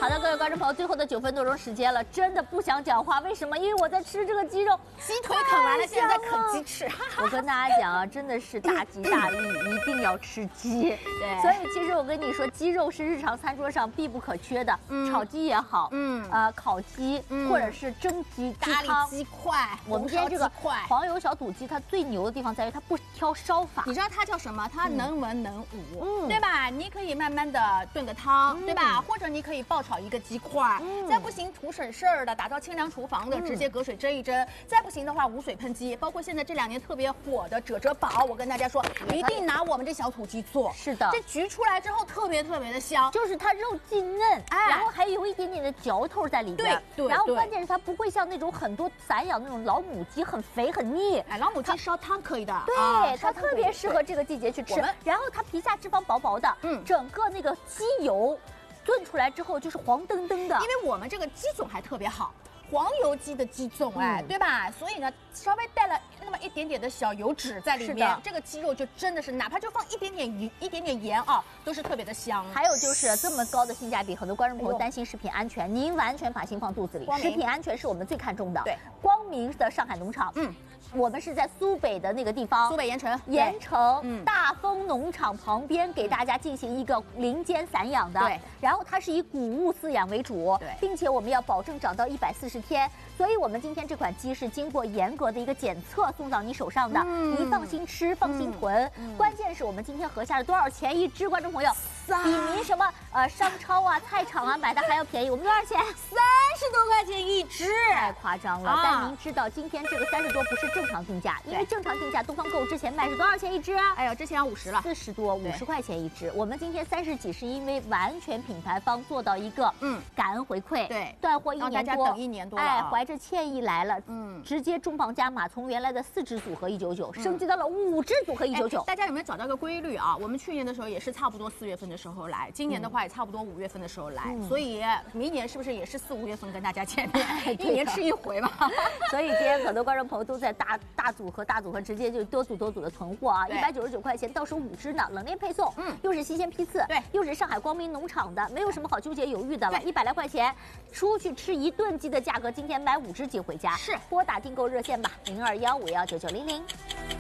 好的，各位观众朋友，最后的9分多钟时间了，真的不想讲话。为什么？因为我在吃这个鸡肉， 鸡腿啃完了，现在啃鸡翅。 我跟大家讲啊，真的是大吉大利，一定要吃鸡。对，所以其实我跟你说，鸡肉是日常餐桌上必不可缺的，炒鸡也好，烤鸡或者是蒸鸡、 咖喱鸡块。 我们今天这个黄油小肚鸡，它最牛的地方在于它不挑烧法。 你知道它叫什么？它能文能武，对吧？你可以慢慢的炖个汤，对吧？或者你可以爆炒一个鸡块，再不行图省事儿的，打造清凉厨房的，直接隔水蒸一蒸。再不行的话，无水喷鸡，包括现在这2年特别火的褶堡，我跟大家说，一定拿我们这小土鸡做。 是的， 这焗出来之后特别的香， 就是它肉既嫩，然后还有一点点的嚼头在里边。 对， 然后关键是它不会像那种很多散养那种老母鸡很肥很腻。 哎，老母鸡烧汤可以的， 对，它特别适合这个季节去吃。然后它皮下脂肪薄薄的，整个那个鸡油炖出来之后就是黄澄澄的。 因为我们这个鸡种还特别好。黄油鸡的鸡种，对吧？所以呢，稍微带了那么一点点的小油脂在里面，这个鸡肉就真的是，哪怕就放一点点盐啊，都是特别的香。 还有就是这么高的性价比，很多观众朋友担心食品安全，您完全把心放肚子里。食品安全是我们最看重的。对，光明的上海农场，我们是在苏北的那个地方， 苏北盐城，大丰农场旁边给大家进行一个林间散养的。对，然后它是以谷物饲养为主，对，并且我们要保证长到140天，所以我们今天这款鸡是经过严格的一个检测送到你手上的，你放心吃，放心囤。关键是我们今天核下了多少钱一只，观众朋友，比您什么商超啊、菜场啊买的还要便宜。我们多少钱？30 多块钱一只， 太夸张了。但您知道今天这个30多不是正常定价，因为正常定价东方购物之前卖是多少钱一只啊？ 哎呦，之前要50了 ，40多，50块钱一只。我们今天30几，是因为完全品牌方做到一个感恩回馈，对，断货1年多， 大家等1年多了， 哎，怀着歉意来了，直接重磅加码，从原来的4只组合199升级到了5只组合199。 大家有没有找到一个规律啊？我们去年的时候也是差不多4月份的时候来，今年的话也差不多5月份的时候来，所以明年是不是也是4、5月份跟大家见面？1年吃1回嘛。 所以今天很多观众朋友都在大组合直接就多组的囤货啊，199块钱到手5只呢，冷链配送，又是新鲜批次，对，又是上海光明农场的，没有什么好纠结犹豫的了，100来块钱出去吃1顿鸡的价格，今天买5只鸡回家。是，拨打订购热线吧，0215199900。